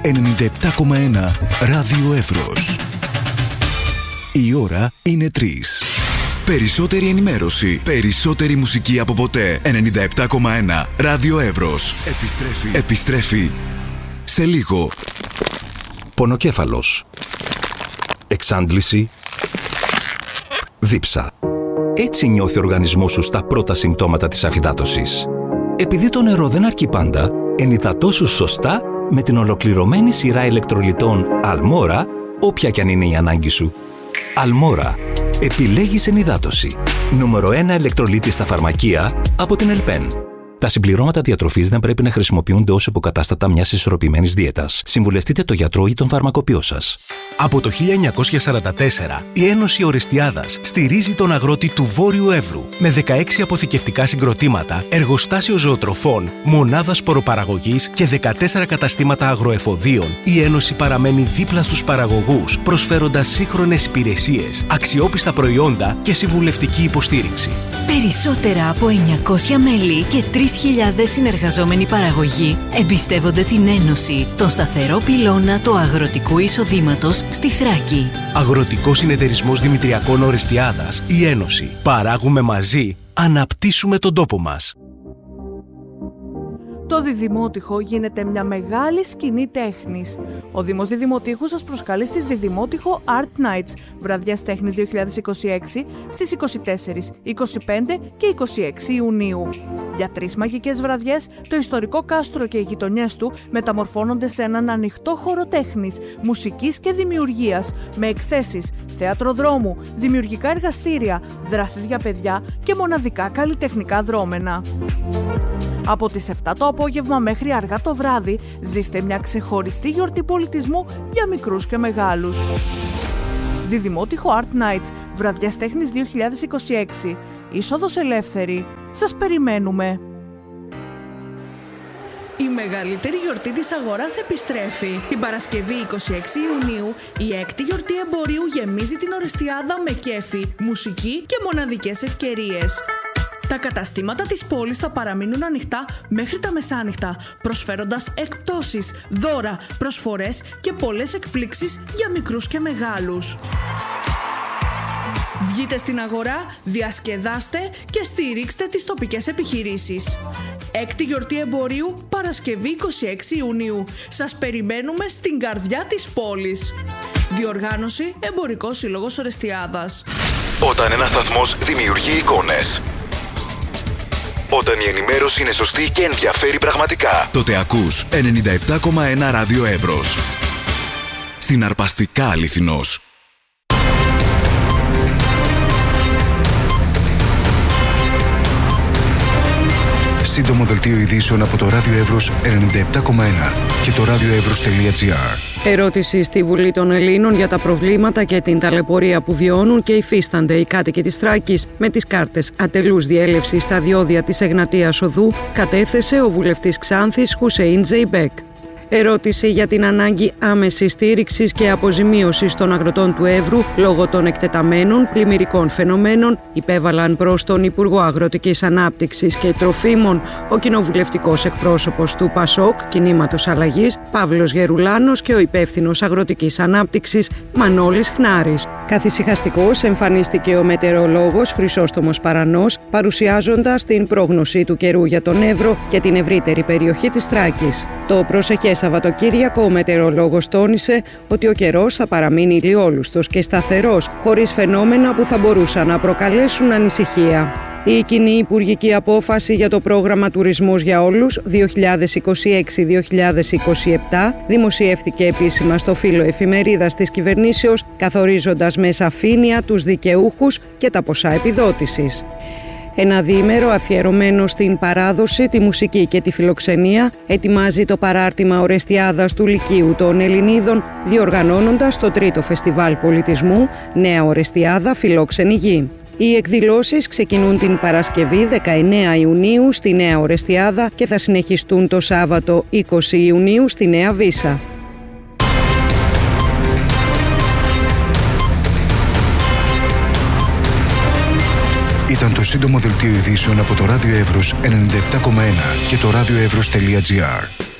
97,1 Ράδιο Εύρος. Η ώρα είναι 3. Περισσότερη ενημέρωση, περισσότερη μουσική από ποτέ. 97,1 Ράδιο Εύρος. Επιστρέφει σε λίγο. Πονοκέφαλος. Εξάντληση. Δίψα. Έτσι νιώθει ο οργανισμός σου στα πρώτα συμπτώματα της αφυδάτωσης. Επειδή το νερό δεν αρκεί πάντα, ενυδατώσου σωστά με την ολοκληρωμένη σειρά ηλεκτρολιτών Αλμόρα, όποια κι αν είναι η ανάγκη σου. Αλμόρα. Επιλέγεις ενυδάτωση. Νούμερο 1 ηλεκτρολίτη στα φαρμακεία από την Ελπέν. Τα συμπληρώματα διατροφής δεν πρέπει να χρησιμοποιούνται ως υποκατάστατα μιας ισορροπημένης δίαιτας. Συμβουλευτείτε τον γιατρό ή τον φαρμακοποιό σας. Από το 1944, η Ένωση Ορεστιάδας στηρίζει τον αγρότη του Βόρειου Εύρου με 16 αποθηκευτικά συγκροτήματα, εργοστάσιο ζωοτροφών, μονάδα σποροπαραγωγής και 14 καταστήματα αγροεφοδίων. Η Ένωση παραμένει δίπλα στους παραγωγούς, προσφέροντας σύγχρονες υπηρεσίες, αξιόπιστα προϊόντα και συμβουλευτική υποστήριξη. Περισσότερα από 900 μέλη και 3.000 συνεργαζόμενοι παραγωγοί εμπιστεύονται την Ένωση, τον σταθερό πυλώνα του αγροτικού εισοδήματος στη Θράκη. Αγροτικός Συνεταιρισμός Δημητριακών Ορεστιάδας, η Ένωση. Παράγουμε μαζί, αναπτύσσουμε τον τόπο μας. Το Διδημότυχο γίνεται μια μεγάλη σκηνή τέχνης. Ο Δήμος Διδημοτύχου σας προσκαλεί στις Διδημότυχο Art Nights, βραδιές τέχνης 2026, στις 24, 25 και 26 Ιουνίου. Για 3 μαγικές βραδιές, το ιστορικό κάστρο και οι γειτονιές του μεταμορφώνονται σε έναν ανοιχτό χώρο τέχνης, μουσικής και δημιουργίας, με εκθέσεις, θέατρο δρόμου, δημιουργικά εργαστήρια, δράσεις για παιδιά και μοναδικά καλλιτεχνικά δρόμενα. Από τις 7 το απόγευμα μέχρι αργά το βράδυ ζήστε μια ξεχωριστή γιορτή πολιτισμού για μικρούς και μεγάλους. Διδημότυχο Art Nights, βραδιές τέχνης 2026. Είσοδος ελεύθερη. Σας περιμένουμε. Η μεγαλύτερη γιορτή της αγοράς επιστρέφει. Την Παρασκευή 26 Ιουνίου, η έκτη γιορτή εμπορίου γεμίζει την Ορεστιάδα με κέφι, μουσική και μοναδικές ευκαιρίες. Τα καταστήματα της πόλης θα παραμείνουν ανοιχτά μέχρι τα μεσάνυχτα, προσφέροντας εκπτώσεις, δώρα, προσφορές και πολλές εκπλήξεις για μικρούς και μεγάλους. Βγείτε στην αγορά, διασκεδάστε και στηρίξτε τις τοπικές επιχειρήσεις. Έκτη γιορτή εμπορίου, Παρασκευή 26 Ιουνίου. Σας περιμένουμε στην καρδιά της πόλης. Διοργάνωση Εμπορικός Σύλλογος Ορεστιάδας. Όταν ένας σταθμός δημιουργεί εικόνες, όταν η ενημέρωση είναι σωστή και ενδιαφέρει πραγματικά, τότε ακούς 97,1 Ράδιο Εύρος. Συναρπαστικά αληθινός. Σύντομο δελτίο ειδήσεων από το Ράδιο Εύρος 97,1 και το radioevros.gr. Ερώτηση στη Βουλή των Ελλήνων για τα προβλήματα και την ταλαιπωρία που βιώνουν και υφίστανται οι κάτοικοι της Θράκης με τις κάρτες ατελούς διέλευσης στα διόδια της Εγνατίας Οδού κατέθεσε ο βουλευτής Ξάνθης Χουσέιν Ζεϊμπέκ. Ερώτηση για την ανάγκη άμεσης στήριξης και αποζημίωσης των αγροτών του Εύρου λόγω των εκτεταμένων πλημμυρικών φαινομένων υπέβαλαν προς τον Υπουργό Αγροτικής Ανάπτυξης και Τροφίμων ο κοινοβουλευτικός εκπρόσωπος του ΠΑΣΟΚ Κινήματος Αλλαγής Παύλος Γερουλάνος και ο υπεύθυνος Αγροτικής Ανάπτυξης Μανώλης Χνάρης. Καθησυχαστικός εμφανίστηκε ο μετεωρολόγος Χρυσόστομος Παρανός, παρουσιάζοντας την πρόγνωση του καιρού για τον Εύρο και την ευρύτερη περιοχή της Θράκης. Το προσεχές Σαββατοκύριακο ο μετεωρολόγος τόνισε ότι ο καιρός θα παραμείνει ηλιόλουστος και σταθερός, χωρίς φαινόμενα που θα μπορούσαν να προκαλέσουν ανησυχία. Η κοινή υπουργική απόφαση για το πρόγραμμα Τουρισμός για Όλους 2026-2027 δημοσιεύτηκε επίσημα στο φύλλο εφημερίδας της κυβερνήσεως, καθορίζοντας με σαφήνεια τους δικαιούχους και τα ποσά επιδότησης. Ένα διήμερο αφιερωμένο στην παράδοση, τη μουσική και τη φιλοξενία ετοιμάζει το παράρτημα Ορεστιάδας του Λυκείου των Ελληνίδων, διοργανώνοντας το τρίτο φεστιβάλ πολιτισμού Νέα Ορεστιάδα Φιλόξενη Γη. Οι εκδηλώσεις ξεκινούν την Παρασκευή 19 Ιουνίου στη Νέα Ορεστιάδα και θα συνεχιστούν το Σάββατο 20 Ιουνίου στη Νέα Βύσσα. Ήταν το σύντομο δελτίο ειδήσεων από το Ράδιο Εύρος 97,1 και το radioevros.gr.